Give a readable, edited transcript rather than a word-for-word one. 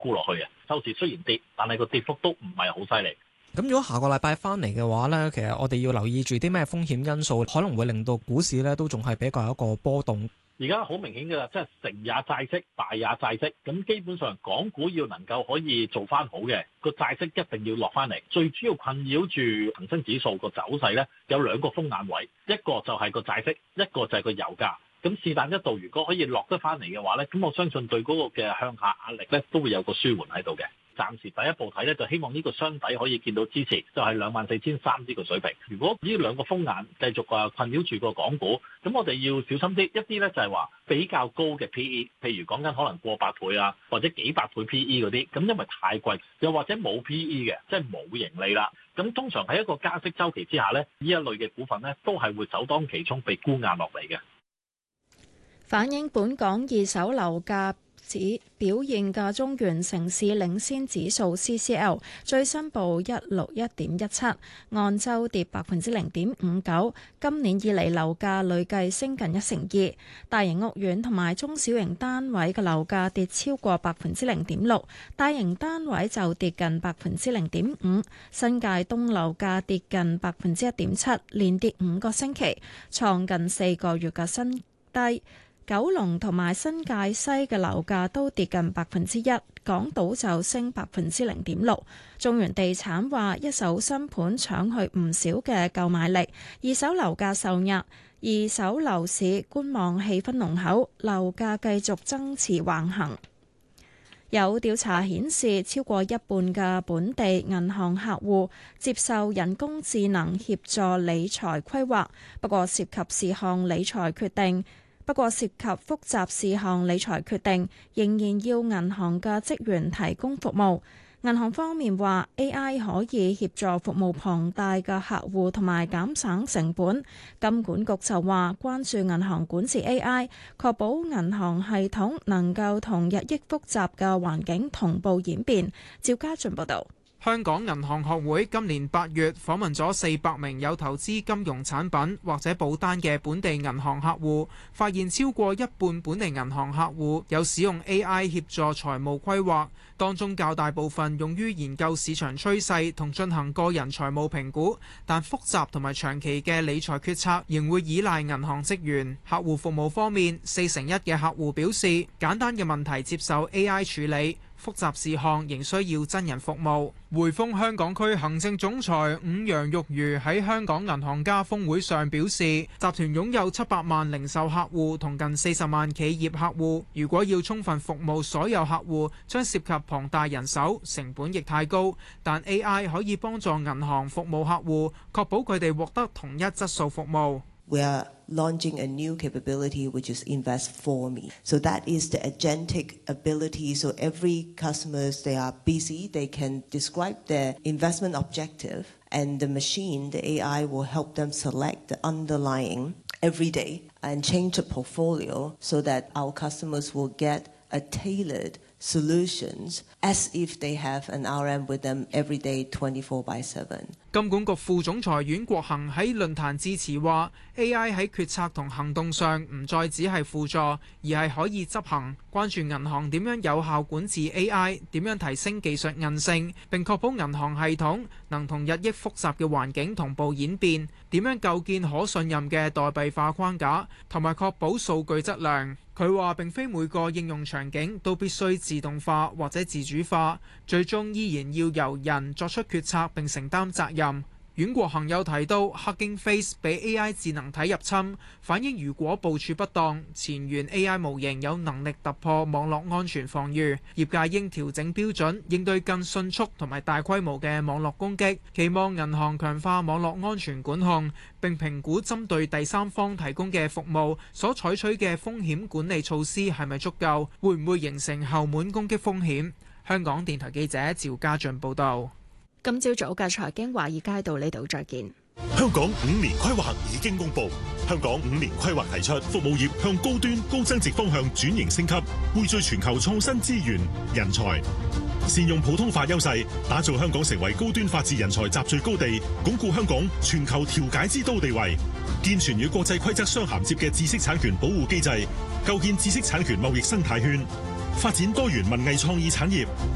沽落去嘅。收市雖然跌，但係個跌幅都唔係好犀利。 咁如果下個禮拜翻嚟嘅話呢，其實我哋要留意住啲咩風險因素，可能會令到股市呢都仲係比較一個波動。 而家好明顯嘅啦，即係成也債息，敗也債息。咁基本上港股要能夠可以做翻好嘅，個債息一定要落翻嚟。最主要困擾住恒生指數個走勢呢，有兩個風眼位，一個就係個債息，一個就係個油價。咁是但一度如果可以落得翻嚟嘅話呢，咁我相信對嗰個嘅向下壓力呢都會有個舒緩喺度嘅。暫時第一步睇咧，就希望呢個雙底可以見到支持，就係24,300呢個水平。如果呢兩個風眼繼續困擾住個港股，咁我哋要小心啲。一啲咧就係話比較高嘅 PE，譬如講緊可能過百倍啊，或者幾百倍 PE 嗰啲，咁因為太貴，又或者冇 PE 嘅，即係冇盈利啦。咁通常喺一個加息週期之下咧，呢一類嘅股份咧都係會首當其衝被沽壓落嚟嘅。 反映本港二手樓價表現嘅中原城市領先指數 CCL 最新報161.17，按周跌0.59%。今年以嚟樓價累計升近1成2，大型屋苑同埋中小型單位嘅樓價跌超過0.6%，大型單位就跌近0.5%。新界東樓價跌近1.7%，連跌5個星期，創近4個月嘅新低。九龍同埋新界西嘅樓價都跌近1%，港島就升0.6%。中原地產話，一手新盤搶去唔少嘅購買力，二手樓價受壓，二手樓市觀望氣氛濃厚，樓價繼續爭持橫行。有調查顯示，超過一半嘅本地銀行客戶接受人工智能協助理財規劃，不過涉及複雜事項理財決定，仍然要銀行嘅職員提供服務。銀行方面話 AI 可以協助服務龐大嘅客戶同埋減省成本。金管局就話關注銀行管治 AI， 確保銀行系統能夠同日益複雜嘅環境同步演變。趙家俊報導。 香港銀行學會今年8月訪問咗400名有投資金融產品或者保單嘅本地銀行客戶，發現超過一半本地銀行客戶有使用 AI 協助財務規劃，當中較大部分用於研究市場趨勢同進行個人財務評估，但複雜同埋長期嘅理財決策仍會依賴銀行職員。客戶服務方面，41%嘅客戶表示簡單嘅問題接受 AI 處理，複雜事項仍需要真人服務。匯豐香港區行政總裁伍楊玉如喺香港銀行家峰會上表示，集團擁有700萬零售客戶同近40萬企業客戶，如果要充分服務所有客戶，將涉及龐大人手，成本亦太高。但 AI 可以幫助銀行服務客戶，確保佢哋獲得同一質素服務。 We are launching a new capability which is Invest for Me. So that is the agentic ability. So every customers, they are busy, they can describe their investment objective, and the machine, the AI will help them select the underlying every day and change the portfolio so that our customers will get a tailored solutions as if they have an RM with them every day 24/7。 金管局副總裁阮國恒喺論壇致辭話 AI 喺決策同行動上唔再只係輔助，而係可以執行。關注銀行點樣有效管治 AI， 點樣提升技術韌性，並確保銀行系統能同日益複雜嘅環境同步演變，點樣構建可信任嘅代幣化框架，同埋確保數據質量。佢話並非每個應用場景都必須自動化或者自主化，最終依然要由人作出決策並承擔責任。阮國恒又提到，Hugging Face 被 AI 智能體入侵，反映如果部署不當，前沿 AI 模型有能力突破網絡安全防禦，業界應調整標準，應對更迅速同埋大規模嘅網絡攻擊。期望銀行強化網絡安全管控，並評估針對第三方提供嘅服務所採取嘅風險管理措施係咪足夠，會唔會形成後門攻擊風險。香港電台記者趙家俊報導。 今朝早嘅財經華爾街到呢度再見。 香港5年規劃已經公布，香港5年規劃提出服務業向高端高增值方向轉型升級，匯聚全球創新資源人才，善用普通法優勢，打造香港成為高端法治人才集聚高地，鞏固香港全球調解之都地位，健全與國際規則相銜接嘅知識產權保護機制，構建知識產權貿易生態圈，發展多元文藝創意產業。